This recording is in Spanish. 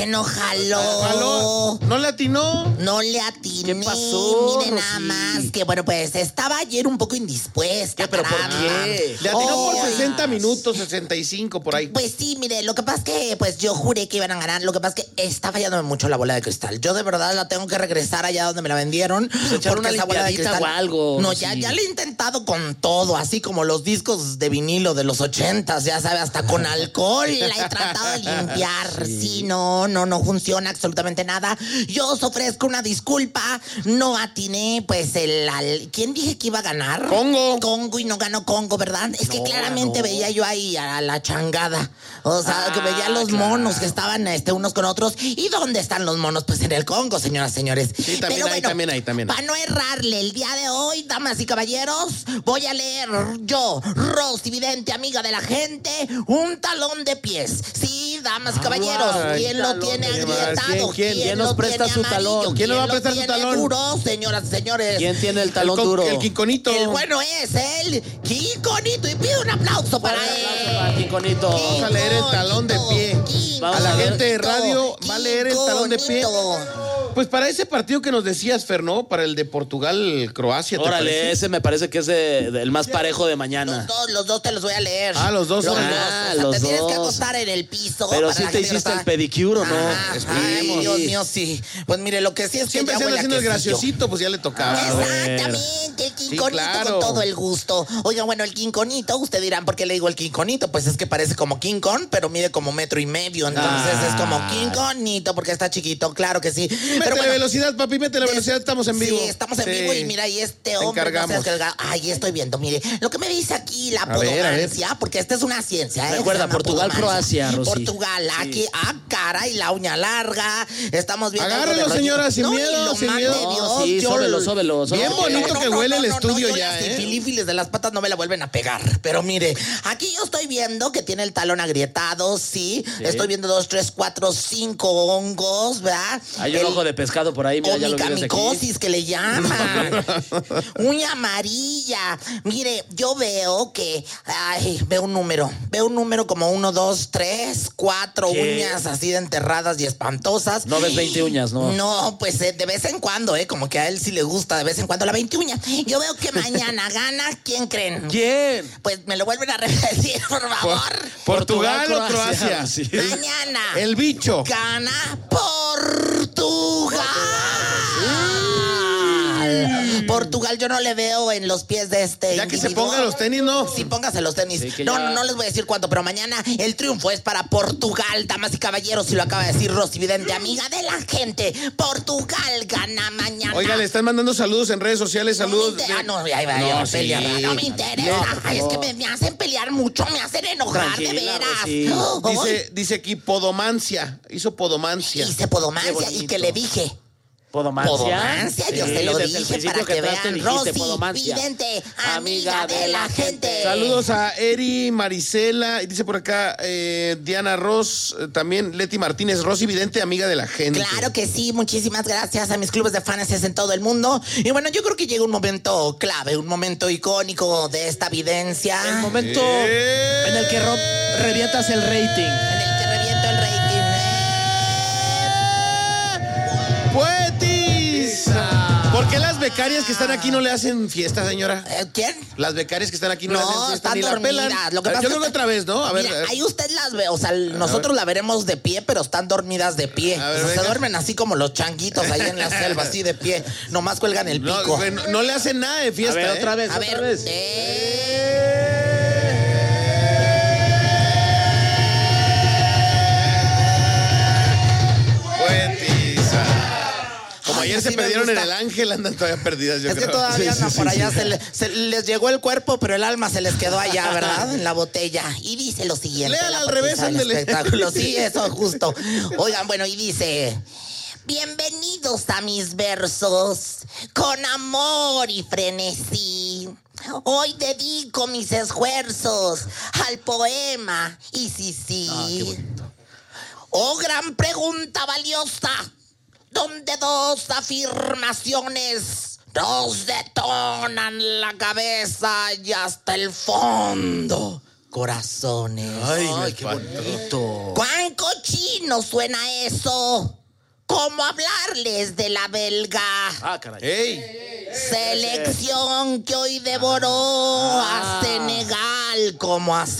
No jaló. ¿Jaló? ¿No le atinó? No le atiné. ¿Qué pasó, Mire nada Rosy? más que, bueno, pues estaba ayer un poco indispuesta. ¿Qué? ¿Pero por caramba. qué? Le atinó por Oigas. 60 minutos, 65 por ahí. Pues sí, mire, lo que pasa es que pues yo juré que iban a ganar. Lo que pasa es que está fallándome mucho la bola de cristal. Yo de verdad la tengo que regresar allá donde me la vendieron. echar una esa bola de limpiadita cristal. o algo, No, sí. ya le he intentado con todo, así como los discos de vinilo de los 80s, ya sabe, hasta con alcohol la he tratado de limpiar. Sí, no funciona absolutamente nada. Yo os ofrezco una disculpa. No atiné, pues, ¿quién dije que iba a ganar? Congo y no ganó Congo, ¿verdad? Es que claramente veía yo ahí a la changada. O sea, que veía a los monos que estaban unos con otros. ¿Y dónde están los monos? Pues en el Congo, señoras y señores. Sí, también Pero también hay. Para no errarle, el día de hoy, damas y caballeros, voy a leer yo, Rosy Vidente, amiga de la gente, un talón de pies. Sí, damas y caballeros, ¿quién lo tiene agrietado? ¿Quién nos lo presta tiene su amarillo? talón? ¿Quién nos va a prestar su lo tiene talón? duro, señoras y señores? ¿Quién tiene el talón duro? El quinconito. El bueno es el Quiconito. Y pido un aplauso para él. Quiconito. Vamos a leer el talón de pie. Vamos A la a ver. gente de radio va a leer el talón de pie. Pues para ese partido que nos decías, Fer, ¿no? Para el de Portugal-Croacia, ¿te Órale, parece? ese me parece que es el más parejo de mañana. Los dos te los voy a leer. Ah, los dos son Los los dos. dos. O sea, los te tienes que dos. acostar en el piso. Pero para sí la te gente que hiciste está- el pedicure, ¿o no? Ah, ay, Dios mío, sí. Pues mire, lo que sí es que Siempre ya se anda huele a haciendo el quesillo. graciosito, pues ya le tocaba. Exactamente, el quinconito claro. con todo el gusto. Oiga, bueno, el quinconito, usted dirán, ¿por qué le digo el quinconito? Pues es que parece como King Kong, pero mide como 1.5 metros. Entonces es como quinconito porque está chiquito, claro que sí. Pero Métele velocidad, papi, métele velocidad, estamos en vivo. Sí, estamos en vivo y mira, y este Te hombre encargamos. Ahí estoy viendo, mire, lo que me dice aquí la A ver, a ver. podomancia, porque esta es una ciencia, ¿eh? Recuerda, Se llama Portugal, podomancia. Croacia, Rosy. Portugal, aquí, cara y la uña larga. Estamos viendo. algo Agárrelo, de rollo. señora, sin No, miedo, ni lo sin mande miedo. Dios, Sí, yo sóbelo. Bien bonito que huele el estudio yo ya, las ¿eh? sifilífilis de las patas no me la vuelven a pegar. Pero mire, aquí yo estoy viendo que tiene el talón agrietado, sí. Estoy viendo 2, 3, 4, 5 hongos, ¿verdad? Hay un ojo de pescado por ahí, mira, ya lo vi desde aquí. Omicamicosis que le llaman. Uña amarilla. Mire, yo veo que, veo un número como 1, 2, 3, 4 ¿Qué? uñas así de enterradas y espantosas. No ves 20 uñas, ¿no? No, pues de vez en cuando, como que a él sí le gusta de vez en cuando la 20 uña. Yo veo que mañana gana, ¿quién creen? ¿Quién? Pues me lo vuelven a repetir, por favor. ¿Portugal o Croacia? Sí. Mañana El bicho. gana Portugal. Portugal yo no le veo en los pies de este Ya que se individuo. ponga los tenis, ¿no? Sí, póngase los tenis. Sí, que No, ya- no les voy a decir cuánto, pero mañana el triunfo es para Portugal, damas y caballeros, y lo acaba de decir Rosy Vidente, amiga de la gente. Portugal gana mañana. Oiga, le están mandando saludos en redes sociales, saludos. No, ahí va, No, a sí. pelear. No me interesa. Ay, es que me hacen pelear mucho, me hacen enojar, de Tranquila, veras. Rosy. Ay, Dice aquí podomancia. Hizo podomancia. hice podomancia Qué y bonito. que le dije. ¿Podomancia? Podomancia, yo se lo desde el dije principio para que entraste vean. dijiste Rosy podomancia. Vidente, amiga de la gente. Saludos a Eri, Marisela, y dice por acá Diana Ross, también Leti Martínez, Rosy Vidente, amiga de la gente. Claro que sí, muchísimas gracias a mis clubes de fans en todo el mundo. Y bueno, yo creo que llega un momento clave, un momento icónico de esta videncia. El momento en el que revientas el rating. En el que reviento el rating. ¡Poetisa! ¿Por qué las becarias que están aquí no le hacen fiesta, señora? ¿Quién? Las becarias que están aquí no, le hacen No, fiesta están ni la dormidas. pelan. Lo que pasa Yo es creo que que- otra vez, ¿no? A ver. Mira, ahí usted las ve, o sea, nosotros la veremos de pie, pero están dormidas de pie. A ver, O sea, se venga. duermen así como los changuitos ahí en la selva, así de pie. Nomás cuelgan el No, pico. güey, no le hacen nada de fiesta. A ver, ¿eh? otra vez, A otra ver, vez. Poetisa. Como Ay, ayer se así me perdieron en gusta. el Ángel, andan todavía perdidas, yo Es que creo. todavía Sí, andan sí, por sí, allá, sí. se les llegó el cuerpo, pero el alma se les quedó allá, ¿verdad? En la botella. Y dice lo siguiente. Léala la al revés, poetisa del ándele. espectáculo. Sí, eso, justo. Oigan, bueno, y dice... Bienvenidos a mis versos, con amor y frenesí. Hoy dedico mis esfuerzos al poema y sí. Oh, gran pregunta valiosa, donde dos afirmaciones nos detonan la cabeza y hasta el fondo. corazones. Ay, qué bonito. ¡Cuán cochino suena eso! ¿Cómo hablarles de la belga? Ah, caray. ¡Ey! Selección que hoy devoró a Senegal como a